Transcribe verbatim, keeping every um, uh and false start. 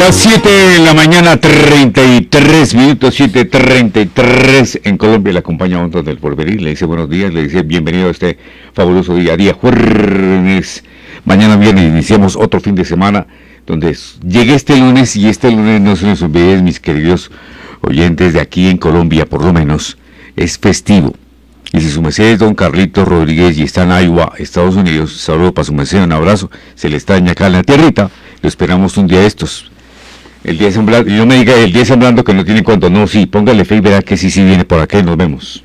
Las siete de la mañana, treinta y tres minutos, siete treinta y tres en Colombia. Le acompaña Otto del Porvenir, le dice buenos días, le dice bienvenido a este fabuloso día, día jueves. Mañana viernes iniciamos otro fin de semana, donde llegue este lunes, y este lunes no se nos olvide, mis queridos oyentes de aquí en Colombia, por lo menos, es festivo. Y si su merced es don Carlitos Rodríguez y está en Iowa, Estados Unidos, saludo para su merced, un abrazo, se le extraña acá en la tierrita, lo esperamos un día de estos. El día de sembrando, y no me diga el día de sembrando que no tiene cuánto, no, sí, póngale fe y verá que sí, sí viene por acá y nos vemos.